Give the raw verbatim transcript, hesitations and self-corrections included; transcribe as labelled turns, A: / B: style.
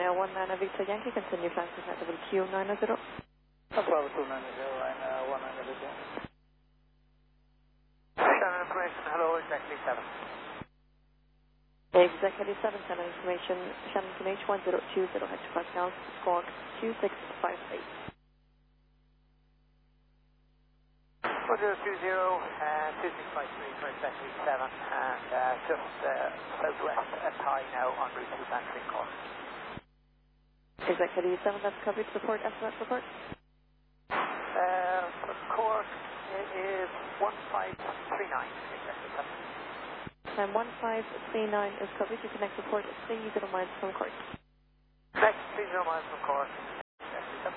A: uh, one nine Victor Yankee, continue flight to level Q nine zero.
B: Bravo two nine zero and uh, one nine Victor. Shannon information, hello, exactly seven.
A: Exactly seven, Shannon information, Shannon to H one zero two zero hectopascals, squawk two six five eight.
B: one zero two zero, uh, two six five three for exactly seven, and uh, just uh, southwest at high now on route to Bantry Court.
A: Exactly seven, that's coverage report, estimate report.
B: Uh, for Cork, it is one five three nine, exactly seven.
A: And one five three nine is coverage, you can next report three zero miles from Cork.
B: Next three zero miles from Cork.